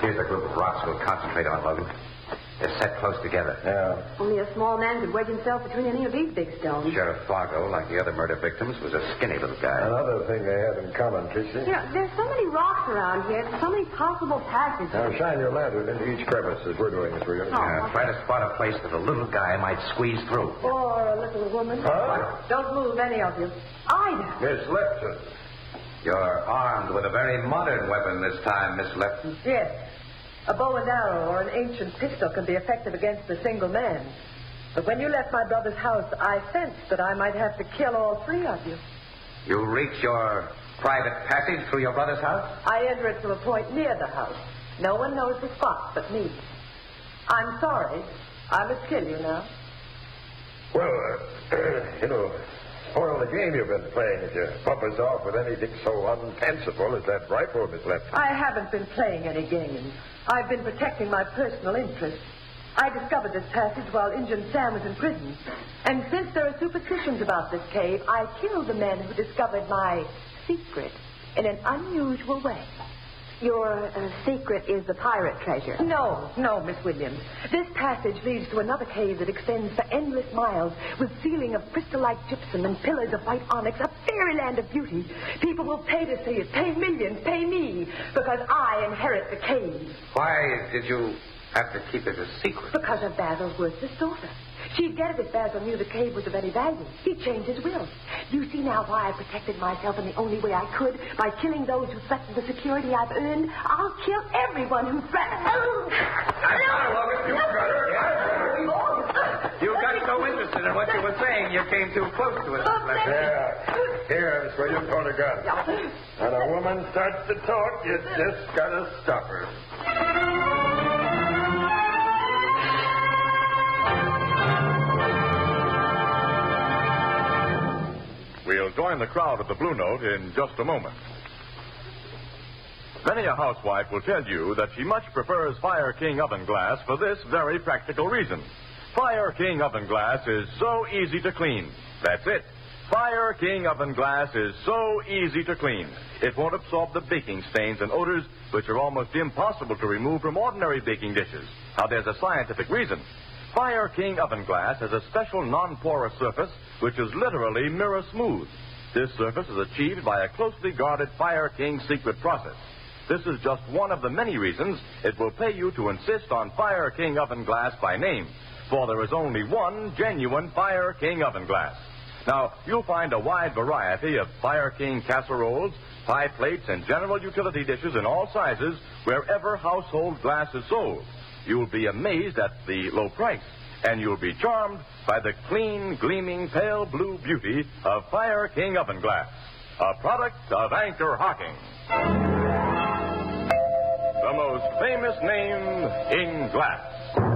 Here's a group of rocks we'll concentrate on, Logan. They're set close together. Yeah. Only a small man could wedge himself between any of these big stones. Sheriff Fargo, like the other murder victims, was a skinny little guy. Another thing they have in common, Trixie. Yeah, there's so many rocks around here. So many possible passages. Now shine your lantern into each crevice as we're doing this, will you? Try to spot a place that a little guy might squeeze through. Or a little woman. Huh? Don't move, any of you. Ida. Miss Lipton. You're armed with a very modern weapon this time, Miss Lipton. Yes. A bow and arrow or an ancient pistol can be effective against a single man. But when you left my brother's house, I sensed that I might have to kill all three of you. You reach your private passage through your brother's house? I enter it from a point near the house. No one knows the spot but me. I'm sorry. I must kill you now. Well, spoil the game you've been playing as you bump us off with anything so unfanciful as that rifle, Miss Lipton. I haven't been playing any games. I've been protecting my personal interests. I discovered this passage while Injun Sam was in prison. And since there are superstitions about this cave, I killed the men who discovered my secret in an unusual way. Your secret is the pirate treasure. No, Miss Williams. This passage leads to another cave that extends for endless miles with ceiling of crystal-like gypsum and pillars of white onyx, a fairyland of beauty. People will pay to see it, pay millions, pay me, because I inherit the cave. Why did you have to keep it a secret? Because of Basil's worthless daughter. She'd get it if Basil knew the cave was of any value. He'd change his will. You see now why I protected myself in the only way I could, by killing those who threatened the security I've earned. I'll kill everyone who threatens. You got so interested in what you were saying, you came too close to it. Yeah. Here, Miss Williams, hold a gun. When a woman starts to talk, you just gotta stop her. We'll join the crowd at the Blue Note in just a moment. Many a housewife will tell you that she much prefers Fire King oven glass for this very practical reason. Fire King oven glass is so easy to clean. That's it. Fire King oven glass is so easy to clean. It won't absorb the baking stains and odors which are almost impossible to remove from ordinary baking dishes. Now, there's a scientific reason. Fire King oven glass has a special non-porous surface which is literally mirror smooth. This surface is achieved by a closely guarded Fire King secret process. This is just one of the many reasons it will pay you to insist on Fire King oven glass by name, for there is only one genuine Fire King oven glass. Now, you'll find a wide variety of Fire King casseroles, pie plates, and general utility dishes in all sizes wherever household glass is sold. You'll be amazed at the low price, and you'll be charmed by the clean, gleaming, pale blue beauty of Fire King oven glass, a product of Anchor Hocking. The most famous name in glass.